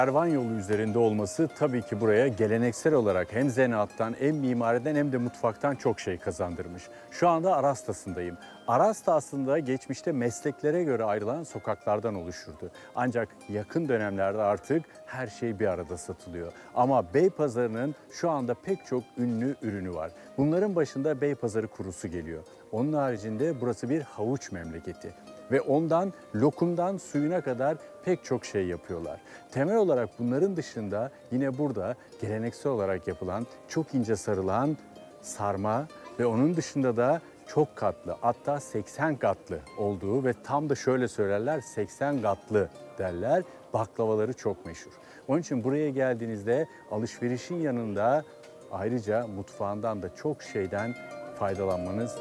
Kervan yolu üzerinde olması tabii ki buraya geleneksel olarak hem zanaattan hem mimariden hem de mutfaktan çok şey kazandırmış. Şu anda Aras'tasındayım. Aras'ta aslında geçmişte mesleklere göre ayrılan sokaklardan oluşurdu. Ancak yakın dönemlerde artık her şey bir arada satılıyor. Ama Beypazarı'nın şu anda pek çok ünlü ürünü var. Bunların başında Beypazarı kurusu geliyor. Onun haricinde burası bir havuç memleketi. Ve ondan lokumdan suyuna kadar pek çok şey yapıyorlar. Temel olarak bunların dışında yine burada geleneksel olarak yapılan çok ince sarılan sarma ve onun dışında da çok katlı, hatta 80 katlı olduğu ve tam da şöyle söylerler 80 katlı derler, baklavaları çok meşhur. Onun için buraya geldiğinizde alışverişin yanında ayrıca mutfağından da çok şeyden faydalanmanız